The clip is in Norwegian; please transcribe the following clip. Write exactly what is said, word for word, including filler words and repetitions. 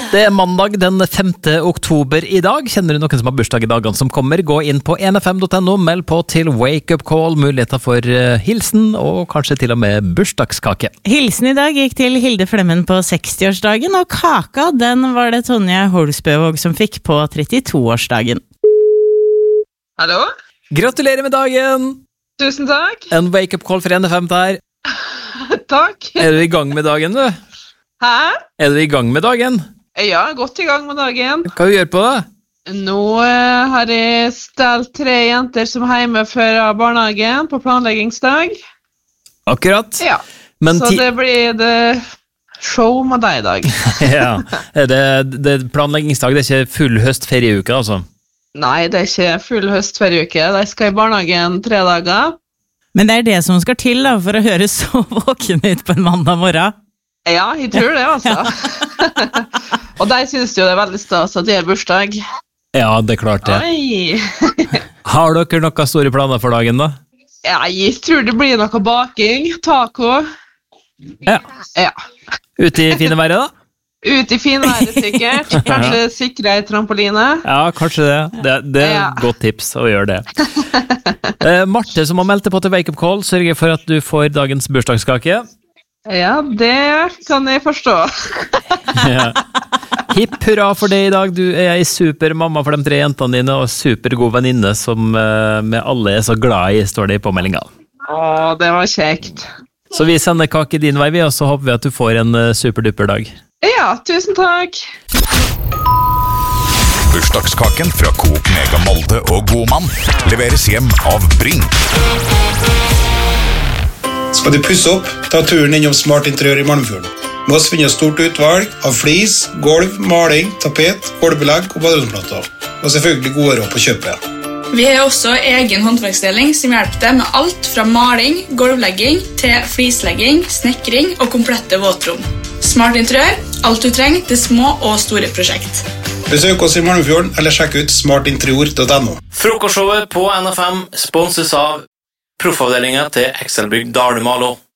Det er mandag den femte oktober i dag. Kjenner du noen som har bursdag i dagene som kommer? Gå inn på n f m punktum n o, meld på til Wake Up Call, muligheter for hilsen og kanskje til og med bursdagskake. Hilsen i dag gikk til Hilde Flemmen på sekstiårsdagen, og kaka den var det Tonje Holsbøvåg som fikk på trettitoårsdagen. Hallo? Gratulerer med dagen! Tusen takk. En Wake Up Call for n f m der. Takk. Er du i gang med dagen, du? Hæ? Er du i gang med dagen? Ja, godt i gang med dagen. Hva gjør du på da? Nå eh, har jeg stelt tre jenter som er hjemme fra barnehagen på planleggingsdag. Akkurat. Ja, Men så ti- det blir det show med deg i dag. ja, er det, det er planleggingsdag, det er ikke full høstferieuke, altså? Nei, det er ikke full høstferieuke. De skal i barnehagen tre dager. Men det er det som skal til da, for å høres så våken ut på en mandag morgen. Ja, jeg tror det, altså. Og de synes jo det er veldig stas at de har bursdag. Ja, det er klart det. Oi! Har dere noen store planer for dagen da? Ja, jeg tror det blir noe baking, taco. Ja. Ja. Ute i fine været da? Ut i finværet sikkert. Kanskje sikre ei trampoline. Ja, kanskje det. Det, det er Ja. et godt tips å gjøre det. Eh, Marte som har meldt deg på til Wake Up Call, sørger for at du får dagens bursdagskake. Ja, det kan jeg forstå. Ja. Hipp hurra for det i dag. Du er ei super mamma for de tre jentene dine, og supergod venninne som eh, med alle er så glad i, står det i påmeldinga. Å, det var kjekt. Så vi sender kake din vei, vi, og så håper vi at du får en eh, superduper dag. Ja, tusen takk. Bursdagskaken fra Coop Mega Molde og Godmann leveres hjem av Bring. Skal du pusse opp, ta turen innom Smart Interiør i Malmfjorden. Med oss finner stort utvalg av flis, gulv, maling, tapet, gulvbelegg og baderomsplater. Og selvfølgelig gode råd på kjøpet. Vi har også egen håndverksdeling som hjelper deg med alt fra maling, gulvlegging til flislegging, snekring og komplette våtrom. Smart Interiør, alt du trenger til små og store prosjekt. Besøk oss i Malmfjorden eller sjekk ut smart interior punktum n o. Frokostshowet på N F M sponses av proffavdelingen til Excelbygg Dalumalo.